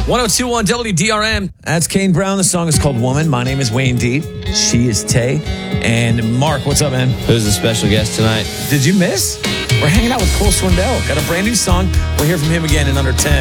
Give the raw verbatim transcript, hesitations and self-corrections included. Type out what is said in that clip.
ten twenty-one W D R M. That's Kane Brown. The song is called Woman. My name is Wayne D. She is Tay. And Mark, what's up, man? Who's the special guest tonight? Did you miss? We're hanging out with Cole Swindell. Got a brand new song. We'll hear from him again in under ten.